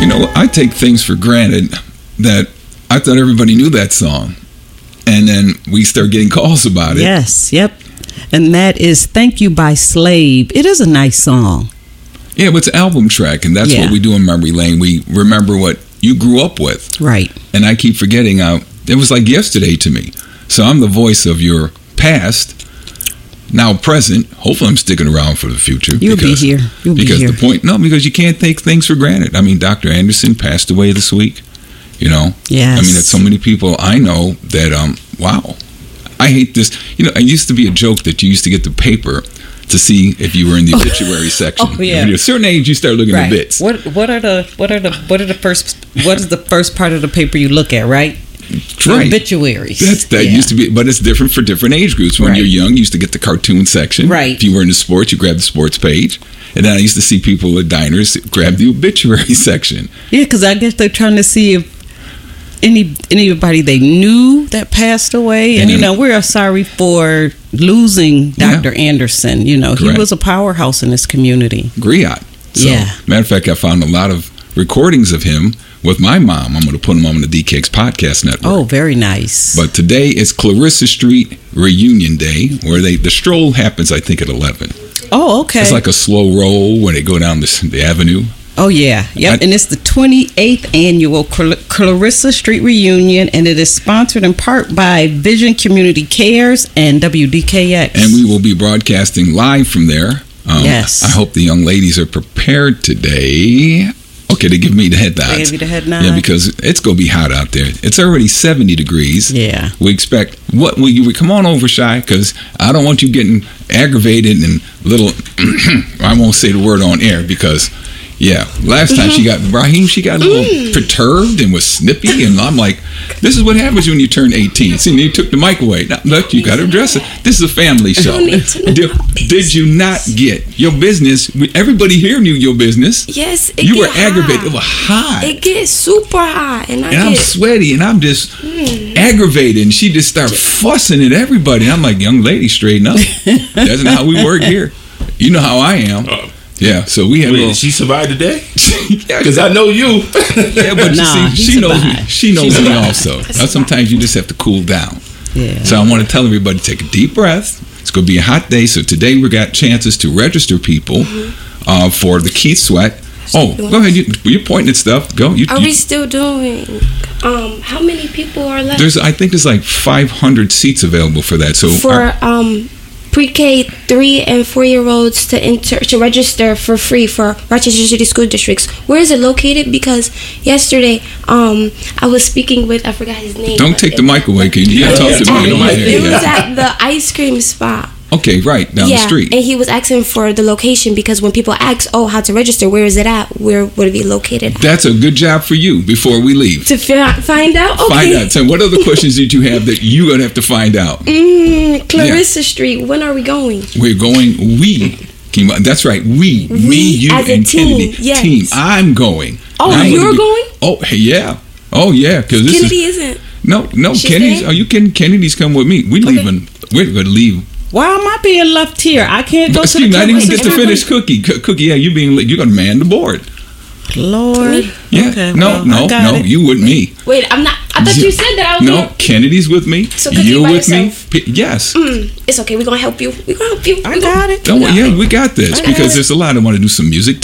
You know, I take things for granted that I thought everybody knew that song. And then we start getting calls about it. Yes, yep. And that is Thank You by Slave. It is a nice song. Yeah, but it's an album track, and that's what we do in Memory Lane. We remember what you grew up with. Right. And I keep forgetting, it was like yesterday to me. So I'm the voice of your past, now present. Hopefully I'm sticking around for the future. You'll be here. You'll be here. Because you can't take things for granted. I mean, Dr. Anderson passed away this week. You know? Yes. I mean, there's so many people I know that, wow. I hate this. You know, it used to be a joke that you used to get the paper to see if you were in the obituary section. Oh, yeah. At a certain age, you start looking at bits. What is the first part of the paper you look at, right? Right. Obituaries. That used to be, but it's different for different age groups. When you're young, you used to get the cartoon section. Right. If you were into sports, you grabbed the sports page. And then I used to see people at diners grab the obituary section. Yeah, because I guess they're trying to see if anybody they knew that passed away. And, we're sorry for losing Dr. Anderson. You know, correct. He was a powerhouse in this community. Griot. So, matter of fact, I found a lot of recordings of him with my mom. I'm going to put them on the DKX Podcast Network. Oh, very nice. But today is Clarissa Street Reunion Day, where the stroll happens, I think, at 11. Oh, okay. It's like a slow roll when they go down the avenue. Oh, yeah. Yep. And it's the 28th annual Clarissa Street Reunion, and it is sponsored in part by Vision Community Cares and WDKX. And we will be broadcasting live from there. Yes. I hope the young ladies are prepared today. Okay, they give me the head nods. They give you the head nod? Yeah, because it's going to be hot out there. It's already 70 degrees. Yeah. We expect, will you come on over, Shy? Because I don't want you getting aggravated and I won't say the word on air because... Yeah, last time she got a little perturbed and was snippy, and I'm like, this is what happens when you turn 18. See, you took the mic away. Now, look, you got to address it. This is a family show. Did you not get your business? Everybody here knew your business. Yes, you were aggravated. It was hot. It gets super hot, and I'm sweaty, and I'm just aggravated, and she just started fussing at everybody. I'm like, young lady, straighten up. That's not how we work here. You know how I am. Yeah, so we have. Did she survive the day? Yeah, because I know you. Yeah, but she knows me. She knows me also. Sometimes you just have to cool down. Yeah. So I want to tell everybody to take a deep breath. It's going to be a hot day. So today we got chances to register people for the Keith Sweat. Oh, go ahead. You're pointing at stuff. Go. Are we still doing? How many people are left? I think there's like 500 seats available for that. So for pre-K 3 and 4-year-olds to register for free for Rochester City School Districts. Where is it located? Because yesterday I was speaking with, I forgot his name. Don't take the mic away, because you got to talk to me. It was at the ice cream spot. Okay, right, down the street. And he was asking for the location because when people ask, how to register, where is it at? Where would it be located at? That's a good job for you before we leave. To find out? Okay. Find out. So what other questions did you have that you're going to have to find out? Clarissa Street, when are we going? We're going, that's right, me, you, as and a team. Kennedy. Yes. Team. I'm going. Oh, you're going? Oh, yeah. Oh, yeah. Kennedy isn't. No, Kennedy's. Are you kidding? Kennedy's come with me. We're leaving. We're going to leave. Why am I being left here? I can't go to the I didn't get to finish Cookie. Cookie, yeah, you're going to man the board. Lord. Yeah. Okay, No, you with me. Wait, I'm not. I thought you said that I was. No, Kennedy's with me. So you're with yourself? me. Yes. It's okay. We're going to help you. I got it. Yeah, we got this because there's a lot. I want to do some music